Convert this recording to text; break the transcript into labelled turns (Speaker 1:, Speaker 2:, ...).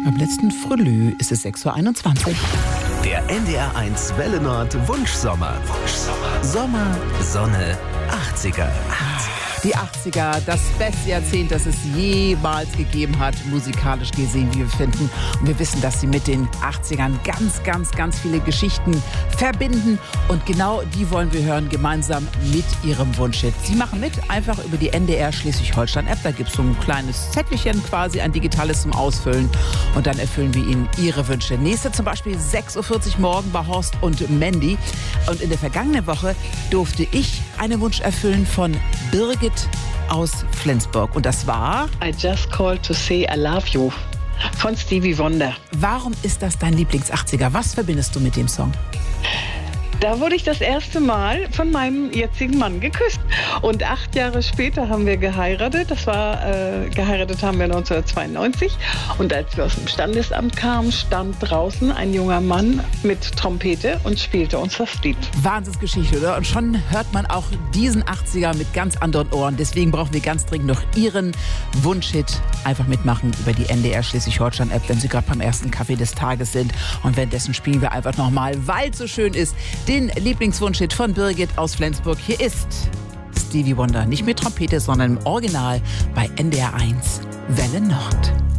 Speaker 1: Am letzten Frühlü ist es 6:21 Uhr.
Speaker 2: Der NDR1 Welle Nord Wunschsommer. Sommer, Sonne, 80er.
Speaker 1: Die 80er, das beste Jahrzehnt, das es jemals gegeben hat, musikalisch gesehen, wie wir finden. Und wir wissen, dass sie mit den 80ern ganz viele Geschichten verbinden. Und genau die wollen wir hören, gemeinsam mit ihrem Wunschhit. Sie machen mit, einfach über die NDR Schleswig-Holstein-App. Da gibt es so ein kleines Zettelchen quasi, ein digitales zum Ausfüllen. Und dann erfüllen wir Ihnen Ihre Wünsche. Nächste zum Beispiel 6:40 Uhr morgen bei Horst und Mandy. Und in der vergangenen Woche durfte ich einen Wunsch erfüllen von Birgit aus Flensburg. Und das war
Speaker 3: I Just Called to Say I Love You von Stevie Wonder.
Speaker 1: Warum ist das dein Lieblings-80er? Was verbindest du mit dem Song?
Speaker 3: Da wurde ich das erste Mal von meinem jetzigen Mann geküsst. Und 8 Jahre später haben wir geheiratet. Geheiratet haben wir 1992. Und als wir aus dem Standesamt kamen, stand draußen ein junger Mann mit Trompete und spielte uns das Lied.
Speaker 1: Wahnsinnsgeschichte, oder? Und schon hört man auch diesen 80er mit ganz anderen Ohren. Deswegen brauchen wir ganz dringend noch Ihren Wunschhit. Einfach mitmachen über die NDR Schleswig-Holstein-App, wenn Sie gerade beim ersten Kaffee des Tages sind. Und währenddessen spielen wir einfach nochmal, weil es so schön ist, den Lieblingswunschhit von Birgit aus Flensburg. Hier ist Stevie Wonder. Nicht mit Trompete, sondern im Original bei NDR1 Welle Nord.